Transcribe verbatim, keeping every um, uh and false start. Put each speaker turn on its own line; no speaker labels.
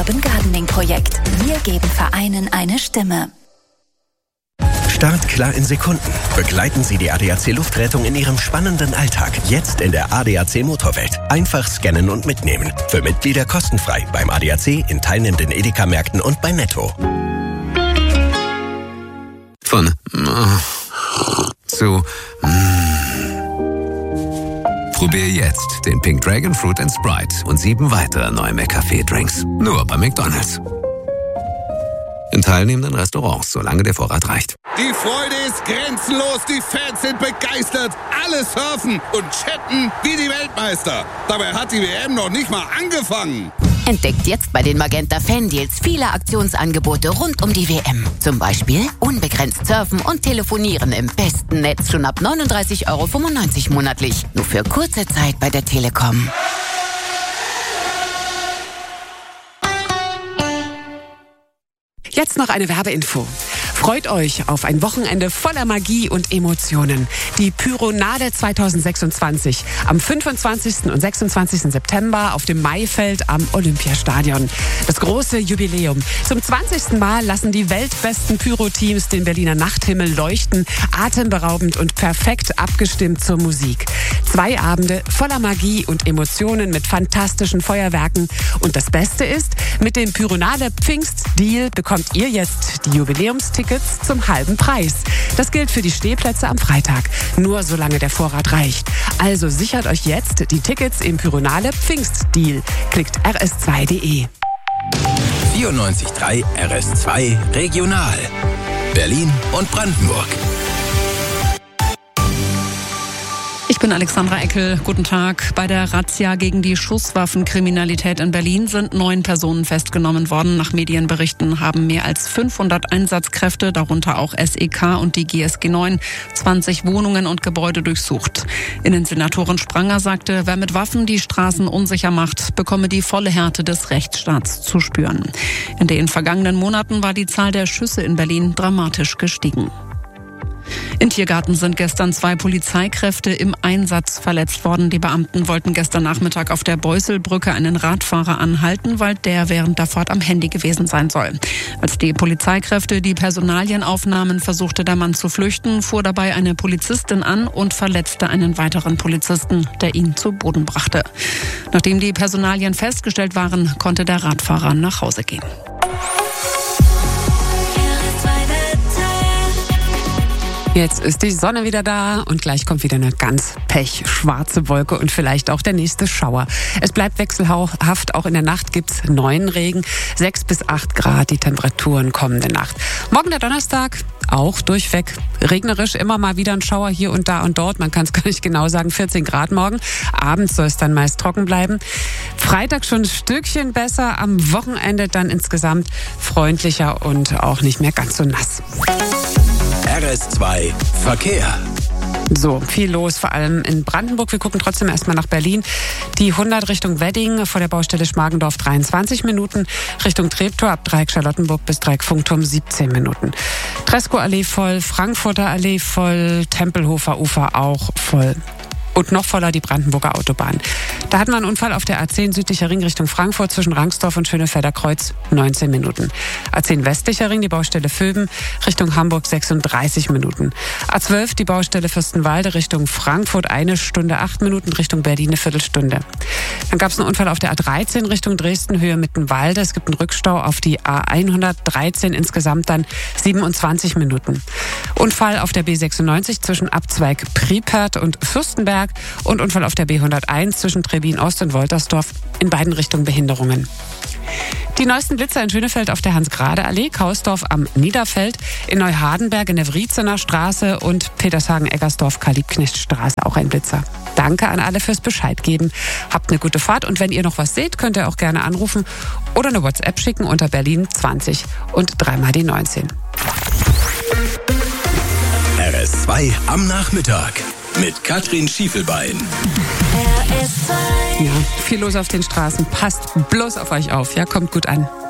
Urban Gardening Projekt. Wir geben Vereinen eine Stimme.
Start klar in Sekunden. Begleiten Sie die A D A C Luftrettung in Ihrem spannenden Alltag. Jetzt in der A D A C Motorwelt. Einfach scannen und mitnehmen. Für Mitglieder kostenfrei beim A D A C, in teilnehmenden Edeka-Märkten und bei Netto.
Von zu Probier jetzt den Pink Dragon Fruit and Sprite und sieben weitere neue McCafé-Drinks. Nur bei McDonald's. In teilnehmenden Restaurants, solange der Vorrat reicht.
Die Freude ist grenzenlos, die Fans sind begeistert. Alle surfen und chatten wie die Weltmeister. Dabei hat die W M noch nicht mal angefangen.
Entdeckt jetzt bei den Magenta Fan Deals viele Aktionsangebote rund um die W M. Zum Beispiel unbegrenzt surfen und telefonieren im besten Netz schon ab neununddreißig Euro fünfundneunzig monatlich. Nur für kurze Zeit bei der Telekom.
Jetzt noch eine Werbeinfo. Freut euch auf ein Wochenende voller Magie und Emotionen. Die Pyronade zweitausendsechsundzwanzig am fünfundzwanzigsten und sechsundzwanzigsten September auf dem Maifeld am Olympiastadion. Das große Jubiläum. Zum zwanzigsten Mal lassen die weltbesten Pyro-Teams den Berliner Nachthimmel leuchten, atemberaubend und perfekt abgestimmt zur Musik. Zwei Abende voller Magie und Emotionen mit fantastischen Feuerwerken. Und das Beste ist, mit dem Pyronade Pfingstdeal bekommt ihr jetzt die Jubiläumstickets zum halben Preis. Das gilt für die Stehplätze am Freitag. Nur solange der Vorrat reicht. Also sichert euch jetzt die Tickets im Pyronale Pfingstdeal. Klickt r s zwei punkt d e.
vierundneunzig Komma drei R S zwei Regional. Berlin und Brandenburg.
Ich bin Alexandra Eckel. Guten Tag. Bei der Razzia gegen die Schusswaffenkriminalität in Berlin sind neun Personen festgenommen worden. Nach Medienberichten haben mehr als fünfhundert Einsatzkräfte, darunter auch S E K und die G S G neun, zwanzig Wohnungen und Gebäude durchsucht. Innensenatorin Spranger sagte, wer mit Waffen die Straßen unsicher macht, bekomme die volle Härte des Rechtsstaats zu spüren. In den vergangenen Monaten war die Zahl der Schüsse in Berlin dramatisch gestiegen. In Tiergarten sind gestern zwei Polizeikräfte im Einsatz verletzt worden. Die Beamten wollten gestern Nachmittag auf der Beusselbrücke einen Radfahrer anhalten, weil der während der Fahrt am Handy gewesen sein soll. Als die Polizeikräfte die Personalien aufnahmen, versuchte der Mann zu flüchten, fuhr dabei eine Polizistin an und verletzte einen weiteren Polizisten, der ihn zu Boden brachte. Nachdem die Personalien festgestellt waren, konnte der Radfahrer nach Hause gehen.
Jetzt ist die Sonne wieder da und gleich kommt wieder eine ganz pechschwarze Wolke und vielleicht auch der nächste Schauer. Es bleibt wechselhaft, auch in der Nacht gibt's neuen Regen, sechs bis acht Grad die Temperaturen kommende Nacht. Morgen der Donnerstag, auch durchweg regnerisch, immer mal wieder ein Schauer hier und da und dort, man kann es gar nicht genau sagen, vierzehn Grad morgen. Abends soll es dann meist trocken bleiben. Freitag schon ein Stückchen besser, am Wochenende dann insgesamt freundlicher und auch nicht mehr ganz so nass.
R S zwei Verkehr.
So, viel los, vor allem in Brandenburg. Wir gucken trotzdem erstmal nach Berlin. Die hundert Richtung Wedding vor der Baustelle Schmargendorf dreiundzwanzig Minuten. Richtung Treptow ab Dreieck Charlottenburg bis Dreieck Funkturm siebzehn Minuten. Treskow-Allee voll, Frankfurter Allee voll, Tempelhofer Ufer auch voll. Und noch voller die Brandenburger Autobahn. Da hatten wir einen Unfall auf der A zehn südlicher Ring Richtung Frankfurt zwischen Rangsdorf und Schönefelder Kreuz, neunzehn Minuten. A zehn westlicher Ring, die Baustelle Vöben, Richtung Hamburg sechsunddreißig Minuten. A zwölf, die Baustelle Fürstenwalde Richtung Frankfurt, eine Stunde, acht Minuten, Richtung Berlin eine Viertelstunde. Dann gab es einen Unfall auf der A dreizehn Richtung Dresden, Höhe Mittenwalde. Es gibt einen Rückstau auf die A hundertdreizehn, insgesamt dann siebenundzwanzig Minuten. Unfall auf der B sechsundneunzig zwischen Abzweig Priepert und Fürstenberg und Unfall auf der B hunderteins zwischen Trebin Ost und Woltersdorf, in beiden Richtungen Behinderungen. Die neuesten Blitzer in Schönefeld auf der Hans-Grade-Allee, Kausdorf am Niederfeld, in Neuhardenberg in der Wriezener Straße und Petershagen-Eggersdorf, Karl-Liebknecht-Straße, auch ein Blitzer. Danke an alle fürs Bescheid geben. Habt eine gute Fahrt und wenn ihr noch was seht, könnt ihr auch gerne anrufen oder eine WhatsApp schicken unter Berlin zwanzig und dreimal die neunzehn.
R S zwei am Nachmittag mit Katrin Schiefelbein.
Ja, viel los auf den Straßen. Passt bloß auf euch auf. Ja, kommt gut an.